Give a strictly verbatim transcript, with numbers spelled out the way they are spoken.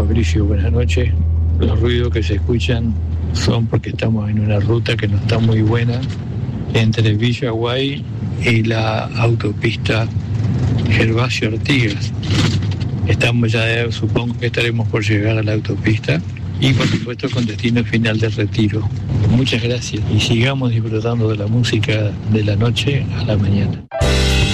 Fabricio, buenas noches. Los ruidos que se escuchan son porque estamos en una ruta que no está muy buena entre Villa Guay y la autopista Gervasio Artigas. Estamos ya, supongo que estaremos por llegar a la autopista y por supuesto con destino final de Retiro. Muchas gracias y sigamos disfrutando de la música de la noche a la mañana.